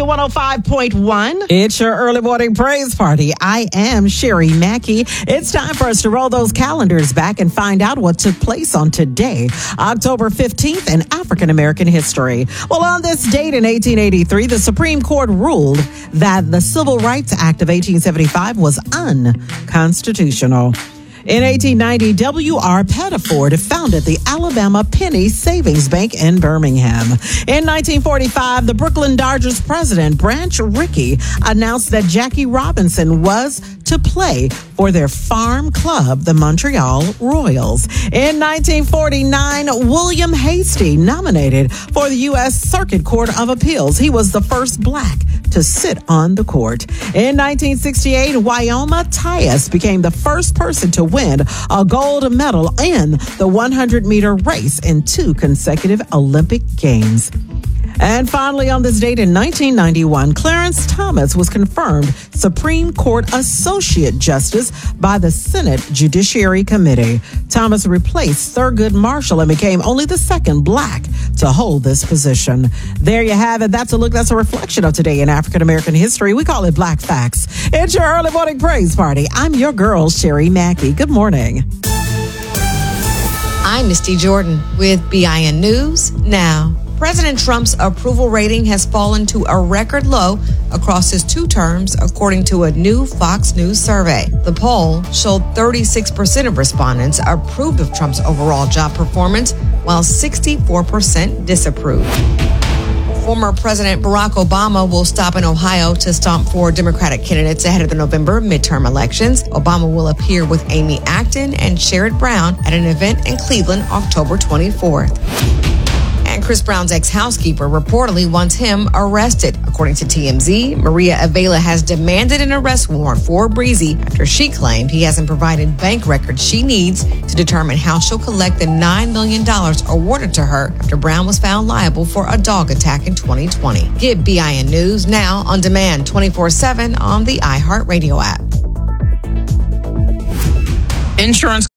105.1. It's your early morning praise party. I am Sherry Mackey. It's time for us to roll those calendars back and find out what took place on today, October 15th, in African American history. Well, on this date in 1883, the Supreme Court ruled that the Civil Rights Act of 1875 was unconstitutional. In 1890, W.R. Pettiford founded the Alabama Penny Savings Bank in Birmingham. In 1945, the Brooklyn Dodgers president, Branch Rickey, announced that Jackie Robinson was to play for their farm club, the Montreal Royals. In 1949, William Hastie nominated for the U.S. Circuit Court of Appeals. He was the first black to sit on the court. In 1968, Wyoma Tyus became the first person to win a gold medal in the 100-meter race in 2 consecutive Olympic Games. And finally, on this date in 1991, Clarence Thomas was confirmed Supreme Court Associate Justice by the Senate Judiciary Committee. Thomas replaced Thurgood Marshall and became only the second black to hold this position. There you have it. That's a look. That's a reflection of today in African American history. We call it Black Facts. It's your early morning praise party. I'm your girl, Sherry Mackey. Good morning. I'm Misty Jordan with BIN News Now. President Trump's approval rating has fallen to a record low across his 2 terms, according to a new Fox News survey. The poll showed 36% of respondents approved of Trump's overall job performance, while 64% disapproved. Former President Barack Obama will stop in Ohio to stomp for Democratic candidates ahead of the November midterm elections. Obama will appear with Amy Acton and Sherrod Brown at an event in Cleveland October 24th. And Chris Brown's ex-housekeeper reportedly wants him arrested. According to TMZ, Maria Avila has demanded an arrest warrant for Breezy after she claimed he hasn't provided bank records she needs to determine how she'll collect the $9 million awarded to her after Brown was found liable for a dog attack in 2020. Get BIN News now on demand 24/7 on the iHeartRadio app. Insurance